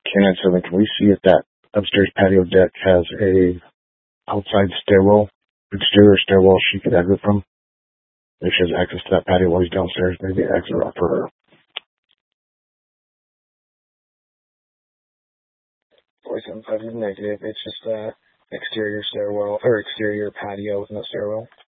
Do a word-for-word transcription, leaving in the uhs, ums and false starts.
Canine seven, can we see if that upstairs patio deck has a outside stairwell, exterior stairwell she could exit from? If she has access to that patio while he's downstairs, maybe exit off for her. forty-seven five is negative. It's just uh exterior stairwell or exterior patio with no stairwell.